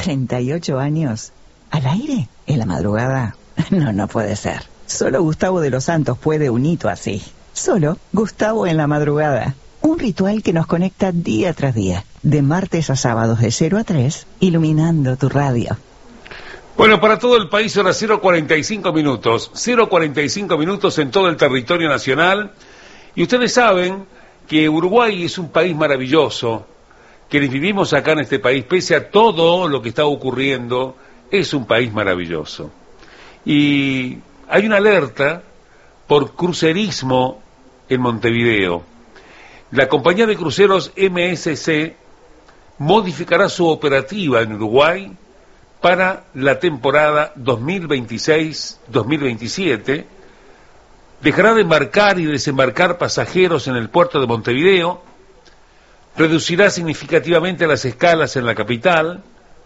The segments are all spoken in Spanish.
¿38 años? ¿Al aire? ¿En la madrugada? No, no puede ser. Solo Gustavo de los Santos puede un hito así. Solo Gustavo en la madrugada. Un ritual que nos conecta día tras día, de martes a sábados de 0 a 3, iluminando tu radio. Bueno, para todo el país ahora 0:45 minutos. 0:45 minutos en todo el territorio nacional. Y ustedes saben que Uruguay es un país maravilloso. Quienes vivimos acá en este país, pese a todo lo que está ocurriendo, es un país maravilloso. Y hay una alerta por crucerismo en Montevideo. La compañía de cruceros MSC modificará su operativa en Uruguay para la temporada 2026-2027. Dejará de embarcar y desembarcar pasajeros en el puerto de Montevideo, reducirá significativamente las escalas en la capital.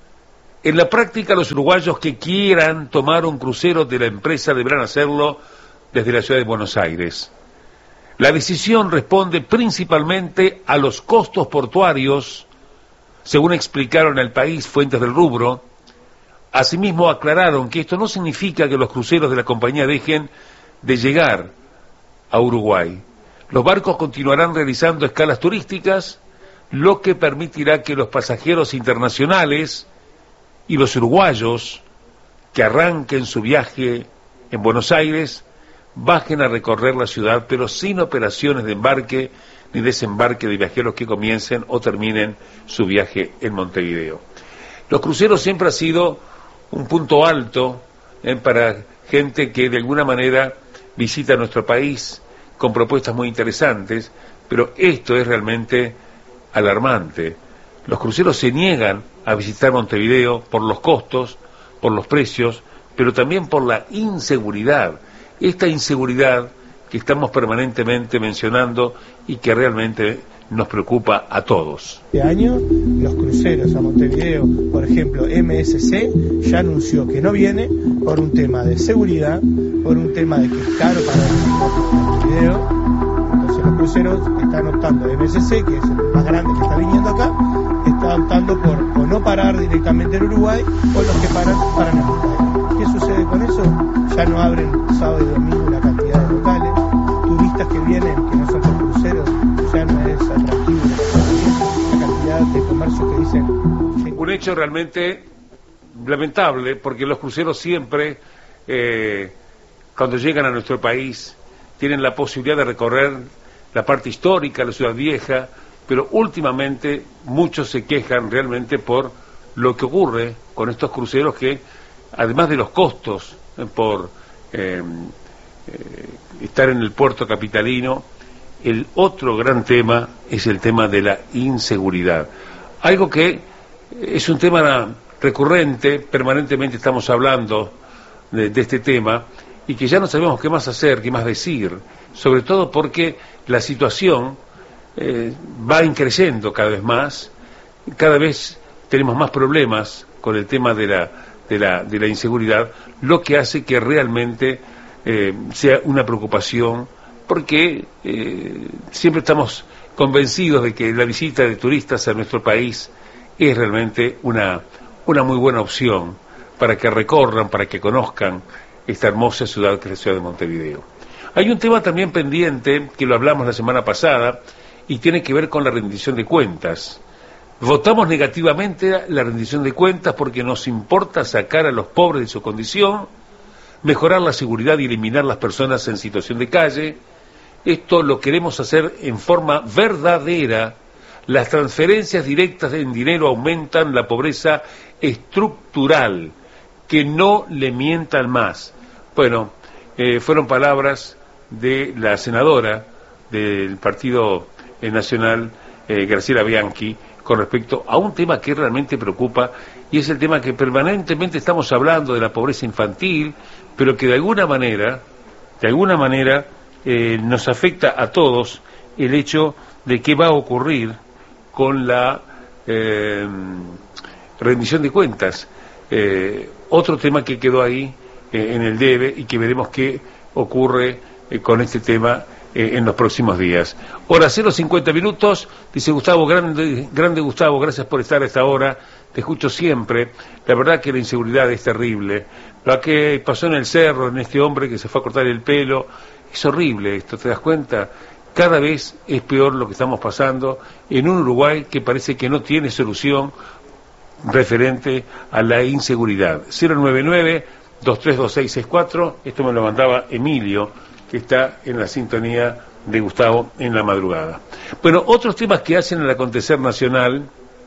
En la práctica, los uruguayos que quieran tomar un crucero de la empresa deberán hacerlo desde la ciudad de Buenos Aires. La decisión responde principalmente a los costos portuarios, según explicaron al país fuentes del rubro. Asimismo, aclararon que esto no significa que los cruceros de la compañía dejen de llegar a Uruguay. Los barcos continuarán realizando escalas turísticas, lo que permitirá que los pasajeros internacionales y los uruguayos que arranquen su viaje en Buenos Aires bajen a recorrer la ciudad, pero sin operaciones de embarque ni desembarque de viajeros que comiencen o terminen su viaje en Montevideo. Los cruceros siempre ha sido un punto alto para gente que de alguna manera visita nuestro país con propuestas muy interesantes, pero esto es realmente alarmante. Los cruceros se niegan a visitar Montevideo por los costos, por los precios, pero también por la inseguridad. Esta inseguridad que estamos permanentemente mencionando y que realmente nos preocupa a todos. Este año los cruceros a Montevideo, por ejemplo MSC, ya anunció que no viene por un tema de seguridad, por un tema de que es caro para Montevideo. Entonces los cruceros están optando, MSC, que es el más grande que está viniendo acá, está optando por o no parar directamente en Uruguay, o los que paran en Uruguay. ¿Qué sucede con eso? Ya no abren sábado y domingo una cantidad de locales, turistas que vienen, que no son por cruceros, ya no es atractivo la cantidad de comercio que dicen. Un hecho realmente lamentable, porque los cruceros siempre, cuando llegan a nuestro país, tienen la posibilidad de recorrer la parte histórica, la ciudad vieja, pero últimamente muchos se quejan realmente por lo que ocurre con estos cruceros que, además de los costos por estar en el puerto capitalino, el otro gran tema es el tema de la inseguridad. Algo que es un tema recurrente, permanentemente estamos hablando de este tema, y que ya no sabemos qué más hacer, qué más decir, sobre todo porque la situación va increciendo cada vez más, cada vez tenemos más problemas con el tema de la inseguridad, lo que hace que realmente sea una preocupación, porque siempre estamos convencidos de que la visita de turistas a nuestro país es realmente una muy buena opción para que recorran, para que conozcan esta hermosa ciudad que es la ciudad de Montevideo. Hay un tema también pendiente, que lo hablamos la semana pasada, y tiene que ver con la rendición de cuentas. Votamos negativamente la rendición de cuentas porque nos importa sacar a los pobres de su condición, mejorar la seguridad y eliminar las personas en situación de calle. Esto lo queremos hacer en forma verdadera. Las transferencias directas en dinero aumentan la pobreza estructural. Que no le mientan más. Bueno, fueron palabras de la senadora del Partido Nacional, Graciela Bianchi, con respecto a un tema que realmente preocupa, y es el tema que permanentemente estamos hablando de la pobreza infantil, pero que de alguna manera nos afecta a todos, el hecho de qué va a ocurrir con la rendición de cuentas. Otro tema que quedó ahí en el debe y que veremos qué ocurre con este tema en los próximos días. Hora 0:50 minutos, dice Gustavo, grande Gustavo, gracias por estar a esta hora. te escucho siempre, la verdad que la inseguridad es terrible. Lo que pasó en el cerro, en este hombre que se fue a cortar el pelo, es horrible esto, ¿te das cuenta? Cada vez es peor lo que estamos pasando en un Uruguay que parece que no tiene solución referente a la inseguridad. 099-232664, esto me lo mandaba Emilio, que está en la sintonía de Gustavo en la madrugada. Bueno, otros temas que hacen el acontecer nacional,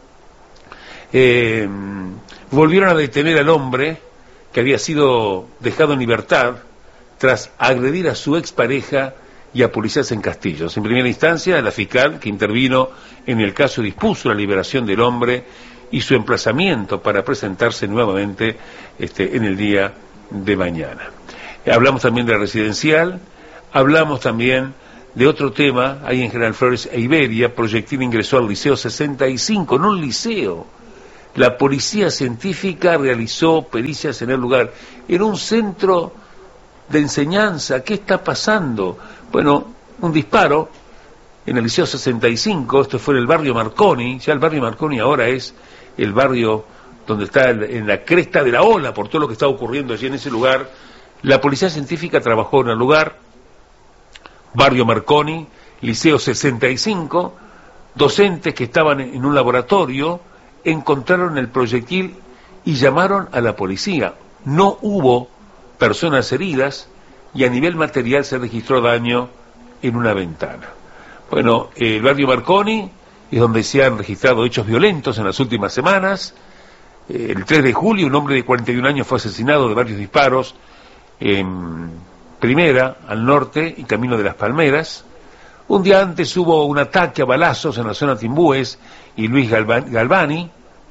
volvieron a detener al hombre que había sido dejado en libertad tras agredir a su expareja y a policías en Castillos. En primera instancia, la fiscal que intervino en el caso dispuso la liberación del hombre y su emplazamiento para presentarse nuevamente en el día de mañana. Hablamos también de la residencial, hablamos también de otro tema, ahí en General Flores e Iberia, proyectil ingresó al Liceo 65, no un liceo. La policía científica realizó pericias en el lugar, en un centro de enseñanza. ¿Qué está pasando? Bueno, un disparo en el Liceo 65, esto fue en el barrio Marconi, ya el barrio Marconi ahora es el barrio donde está en la cresta de la ola por todo lo que está ocurriendo allí en ese lugar. La policía científica trabajó en el lugar, barrio Marconi, Liceo 65, docentes que estaban en un laboratorio encontraron el proyectil y llamaron a la policía. No hubo personas heridas y a nivel material se registró daño en una ventana. Bueno, el barrio Marconi es donde se han registrado hechos violentos en las últimas semanas. El 3 de julio un hombre de 41 años fue asesinado de varios disparos en Primera, al norte y camino de Las Palmeras. Un día antes hubo un ataque a balazos en la zona Timbúes y Luis Galvani,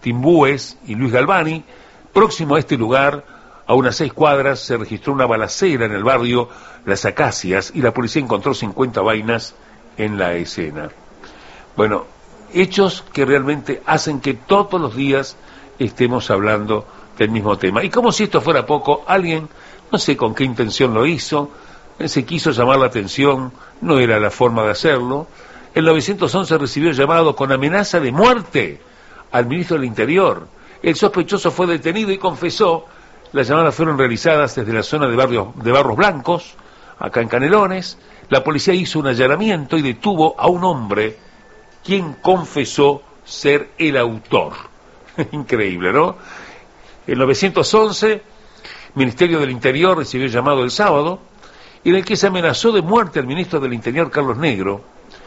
Próximo a este lugar, a unas 6 cuadras, se registró una balacera en el barrio Las Acacias y la policía encontró 50 vainas en la escena. Bueno, hechos que realmente hacen que todos los días estemos hablando del mismo tema. Y como si esto fuera poco, alguien, no sé con qué intención lo hizo, se quiso llamar la atención, no era la forma de hacerlo. El 911 recibió llamado con amenaza de muerte al ministro del Interior. El sospechoso fue detenido y confesó. Las llamadas fueron realizadas desde la zona de Barros Blancos, acá en Canelones. La policía hizo un allanamiento y detuvo a un hombre quien confesó ser el autor. Increíble, ¿no? El 911, Ministerio del Interior, recibió llamado el sábado, en el que se amenazó de muerte al ministro del Interior, Carlos Negro.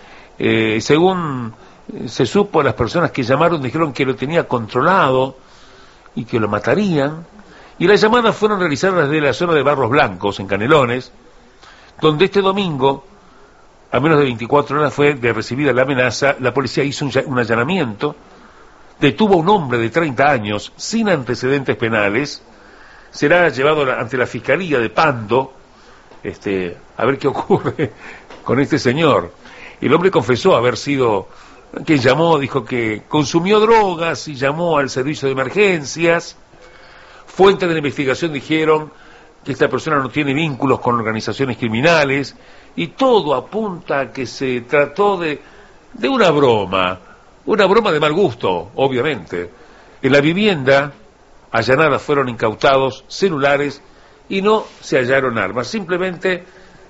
Según se supo, las personas que llamaron dijeron que lo tenía controlado y que lo matarían. Y las llamadas fueron realizadas desde la zona de Barros Blancos, en Canelones, donde este domingo, a menos de 24 horas fue de recibida la amenaza, la policía hizo un allanamiento, detuvo a un hombre de 30 años, sin antecedentes penales, será llevado ante la Fiscalía de Pando, a ver qué ocurre con este señor. El hombre confesó haber sido quien llamó, dijo que consumió drogas y llamó al servicio de emergencias. Fuentes de la investigación dijeron que esta persona no tiene vínculos con organizaciones criminales y todo apunta a que se trató de una broma de mal gusto, obviamente. En la vivienda allanada fueron incautados celulares y no se hallaron armas, simplemente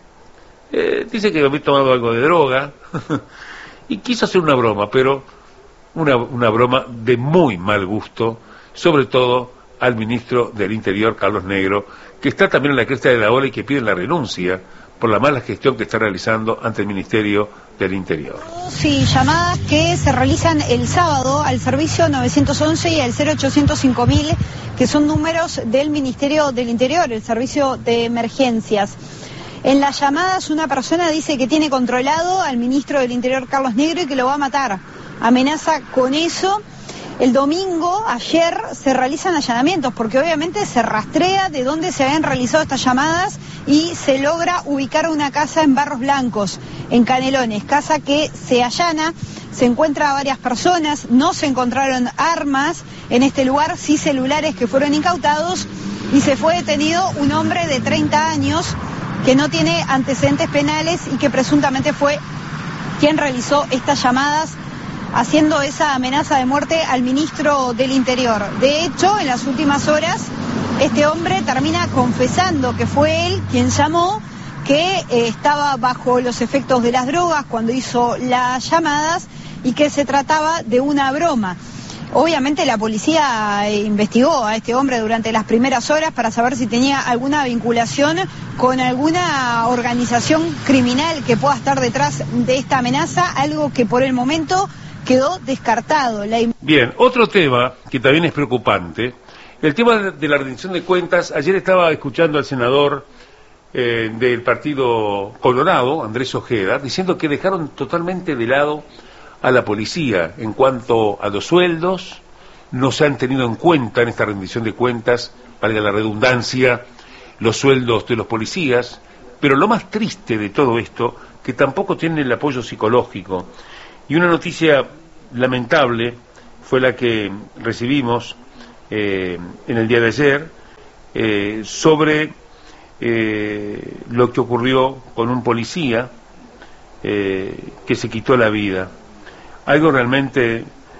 dice que había tomado algo de droga y quiso hacer una broma, pero una broma de muy mal gusto, sobre todo al ministro del Interior, Carlos Negro, que está también en la cresta de la ola y que pide la renuncia por la mala gestión que está realizando ante el Ministerio del Interior. Sí, llamadas que se realizan el sábado al servicio 911 y al 0800-5000, que son números del Ministerio del Interior, el servicio de emergencias. En las llamadas una persona dice que tiene controlado al ministro del Interior, Carlos Negro, y que lo va a matar. Amenaza con eso. El domingo, ayer, se realizan allanamientos, porque obviamente se rastrea de dónde se habían realizado estas llamadas y se logra ubicar una casa en Barros Blancos, en Canelones, casa que se allana, se encuentra a varias personas, no se encontraron armas en este lugar, sí celulares que fueron incautados, y se fue detenido un hombre de 30 años que no tiene antecedentes penales y que presuntamente fue quien realizó estas llamadas haciendo esa amenaza de muerte al ministro del Interior. De hecho, en las últimas horas, este hombre termina confesando que fue él quien llamó, que estaba bajo los efectos de las drogas cuando hizo las llamadas y que se trataba de una broma. Obviamente la policía investigó a este hombre durante las primeras horas para saber si tenía alguna vinculación con alguna organización criminal que pueda estar detrás de esta amenaza, algo que por el momento quedó descartado. Bien, otro tema que también es preocupante, el tema de la rendición de cuentas. Ayer estaba escuchando al senador del Partido Colorado, Andrés Ojeda, diciendo que dejaron totalmente de lado a la policía en cuanto a los sueldos. No se han tenido en cuenta en esta rendición de cuentas, valga la redundancia, los sueldos de los policías, pero lo más triste de todo esto, que tampoco tienen el apoyo psicológico. Y una noticia lamentable fue la que recibimos en el día de ayer sobre lo que ocurrió con un policía que se quitó la vida. Algo realmente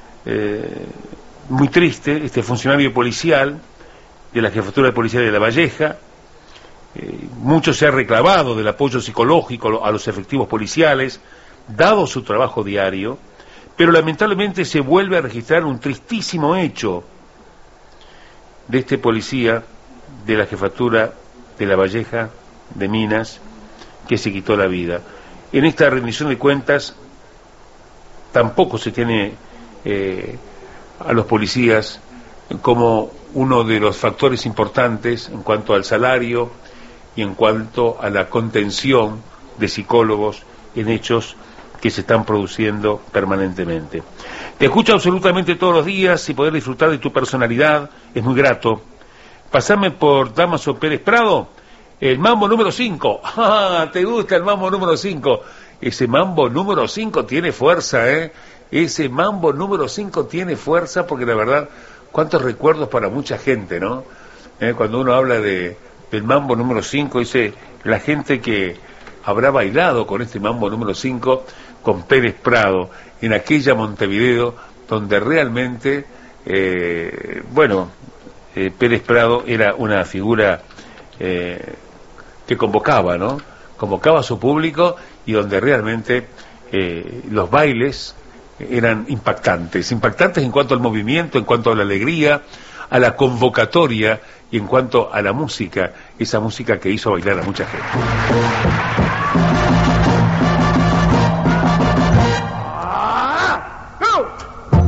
muy triste. Este funcionario policial de la Jefatura de Policía de La Valleja, mucho se ha reclamado del apoyo psicológico a los efectivos policiales, dado su trabajo diario, pero lamentablemente se vuelve a registrar un tristísimo hecho de este policía de la Jefatura de La Valleja de Minas, que se quitó la vida. En esta rendición de cuentas tampoco se tiene a los policías como uno de los factores importantes en cuanto al salario y en cuanto a la contención de psicólogos en hechos que se están produciendo permanentemente. Te escucho absolutamente todos los días y poder disfrutar de tu personalidad es muy grato. Pasame por Dámaso Pérez Prado, el mambo número 5. ¡Ah! ¿Te gusta el mambo número 5? Ese mambo número 5 tiene fuerza, ¿eh? Ese mambo número 5 tiene fuerza, porque la verdad, cuántos recuerdos para mucha gente, ¿no? Cuando uno habla del mambo número 5, dice la gente que habrá bailado con este mambo número 5 con Pérez Prado, en aquella Montevideo donde realmente, Pérez Prado era una figura que convocaba, ¿no? Convocaba a su público y donde realmente los bailes eran impactantes en cuanto al movimiento, en cuanto a la alegría, a la convocatoria y en cuanto a la música, esa música que hizo bailar a mucha gente.